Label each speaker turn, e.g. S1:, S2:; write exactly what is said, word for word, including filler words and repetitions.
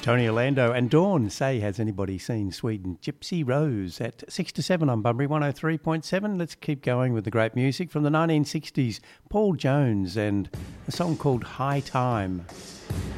S1: Tony Orlando and Dawn say, has anybody seen Sweden? Gypsy Rose at six to seven on Bunbury one oh three point seven. Let's keep going with the great music from the nineteen sixties. Paul Jones and a song called High Time.